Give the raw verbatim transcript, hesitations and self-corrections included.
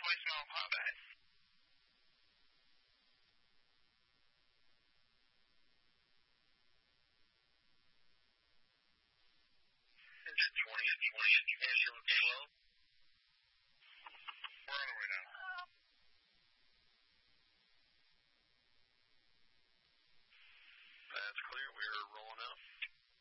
voicemail callback. Engine twentieth, twentieth, Angela Kilo. We're on our way now. That's clear. We're rolling out.